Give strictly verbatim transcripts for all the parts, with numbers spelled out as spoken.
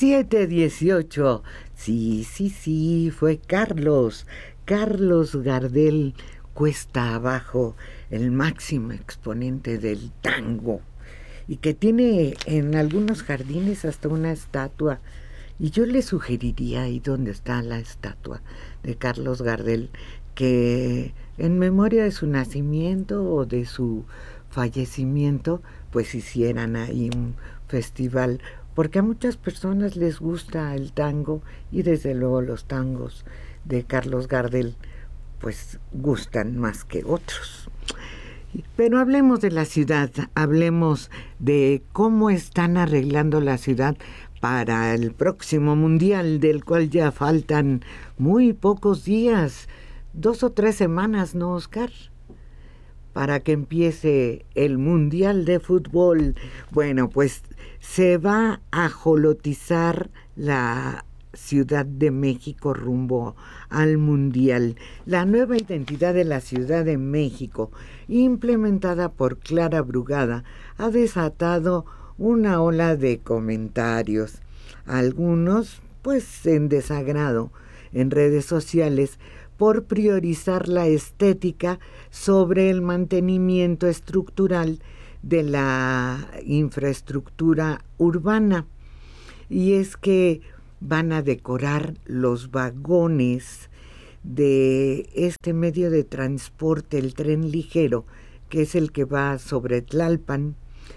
siete dieciocho. Sí, sí, sí, fue Carlos. Carlos Gardel, cuesta abajo, el máximo exponente del tango. Y que tiene en algunos jardines hasta una estatua. Y yo le sugeriría ahí donde está la estatua de Carlos Gardel, que en memoria de su nacimiento o de su fallecimiento, pues hicieran ahí un festival, porque a muchas personas les gusta el tango y desde luego los tangos de Carlos Gardel pues gustan más que otros. Pero hablemos de la ciudad, hablemos de cómo están arreglando la ciudad para el próximo mundial, del cual ya faltan muy pocos días, dos o tres semanas, ¿no, Oscar? Para que empiece el mundial de fútbol. Bueno, pues se va a ajolotizar la Ciudad de México rumbo al mundial. La nueva identidad de la Ciudad de México, implementada por Clara Brugada, ha desatado una ola de comentarios, algunos pues en desagrado en redes sociales, por priorizar la estética sobre el mantenimiento estructural de la infraestructura urbana. Y es que van a decorar los vagones de este medio de transporte, el tren ligero, que es el que va sobre Tlalpan.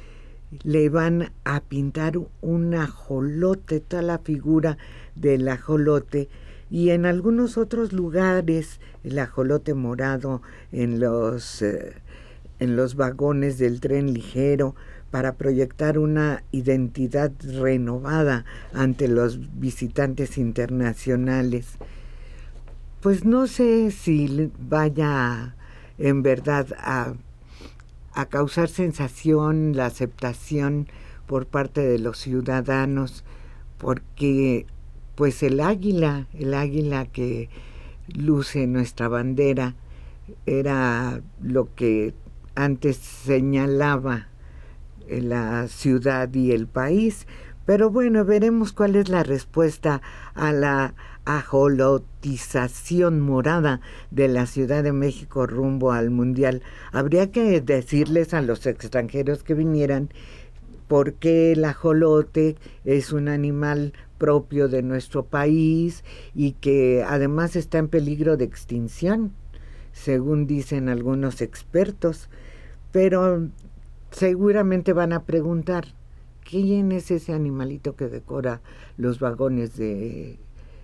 Le van a pintar un ajolote, toda la figura del ajolote, y en algunos otros lugares el ajolote morado en los, eh, en los vagones del tren ligero, para proyectar una identidad renovada ante los visitantes internacionales. Pues no sé si vaya en verdad a, a causar sensación la aceptación por parte de los ciudadanos, porque pues el águila, el águila que luce nuestra bandera, era lo que antes señalaba la ciudad y el país. Pero bueno, veremos cuál es la respuesta a la ajolotización morada de la Ciudad de México rumbo al mundial. Habría que decirles a los extranjeros que vinieran por qué el ajolote es un animal propio de nuestro país y que además está en peligro de extinción, según dicen algunos expertos. Pero seguramente van a preguntar, ¿quién es ese animalito que decora los vagones de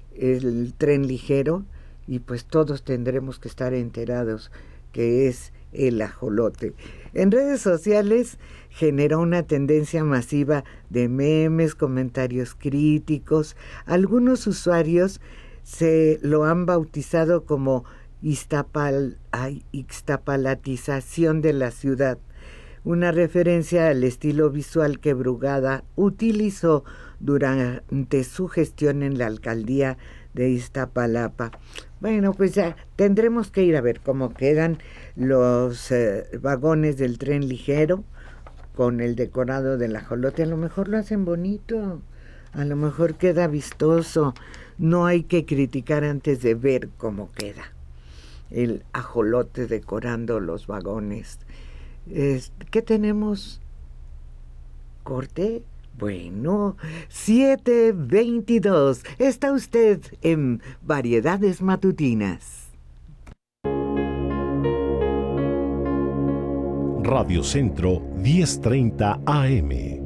el tren ligero? Y pues todos tendremos que estar enterados que es el ajolote. En redes sociales generó una tendencia masiva de memes, comentarios críticos. Algunos usuarios se lo han bautizado como Iztapal, ay, ixtapalatización de la ciudad, una referencia al estilo visual que Brugada utilizó durante su gestión en la alcaldía de Iztapalapa. Bueno, pues ya tendremos que ir a ver cómo quedan los eh, vagones del tren ligero con el decorado del ajolote. A lo mejor lo hacen bonito, a lo mejor queda vistoso. No hay que criticar antes de ver cómo queda el ajolote decorando los vagones. ¿Qué tenemos? ¿Corte? Bueno, siete veintidós. Está usted en Variedades Matutinas. Radio Centro diez treinta A M.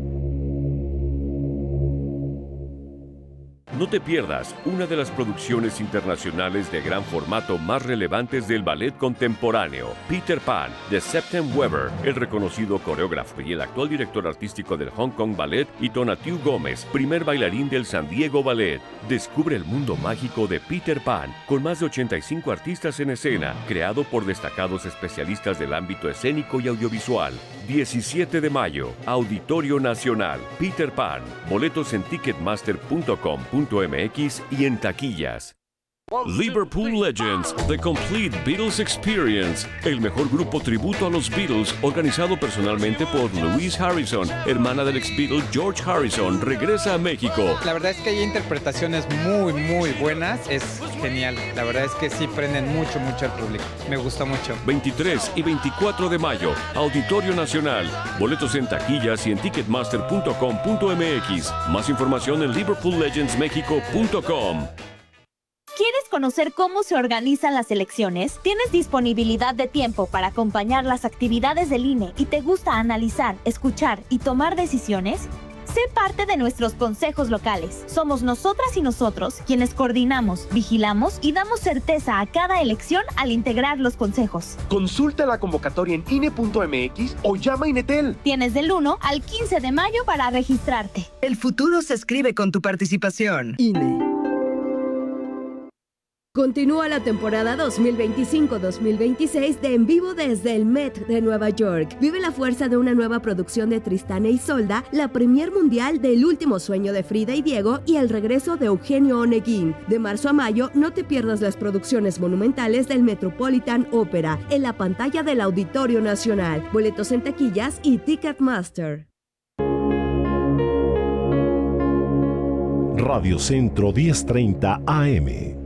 No te pierdas una de las producciones internacionales de gran formato más relevantes del ballet contemporáneo, Peter Pan, de Septem Weber, el reconocido coreógrafo y el actual director artístico del Hong Kong Ballet, y Tonatiuh Gómez, primer bailarín del San Diego Ballet. Descubre el mundo mágico de Peter Pan, con más de ochenta y cinco artistas en escena, creado por destacados especialistas del ámbito escénico y audiovisual. diecisiete de mayo, Auditorio Nacional, Peter Pan. Boletos en ticketmaster punto com punto m x y en taquillas. Liverpool Legends, The Complete Beatles Experience, el mejor grupo tributo a los Beatles, organizado personalmente por Louise Harrison, hermana del ex Beatle George Harrison, regresa a México. La verdad es que hay interpretaciones muy, muy buenas, es genial. La verdad es que sí prenden mucho, mucho al público. Me gusta mucho. veintitrés y veinticuatro de mayo, Auditorio Nacional. Boletos en taquillas y en ticketmaster punto com punto m x. Más información en liverpool legends mexico punto com. ¿Quieres conocer cómo se organizan las elecciones? ¿Tienes disponibilidad de tiempo para acompañar las actividades del I N E y te gusta analizar, escuchar y tomar decisiones? Sé parte de nuestros consejos locales. Somos nosotras y nosotros quienes coordinamos, vigilamos y damos certeza a cada elección al integrar los consejos. Consulta la convocatoria en I N E punto m x o llama a Inetel. Tienes del uno al quince de mayo para registrarte. El futuro se escribe con tu participación. I N E. Continúa la temporada dos mil veinticinco dos mil veintiséis de En Vivo desde el Met de Nueva York. Vive la fuerza de una nueva producción de Tristán e Isolda, la premier mundial del Último Sueño de Frida y Diego y el regreso de Eugenio Oneguín. De marzo a mayo, no te pierdas las producciones monumentales del Metropolitan Opera en la pantalla del Auditorio Nacional. Boletos en taquillas y Ticketmaster. Radio Centro diez treinta A M.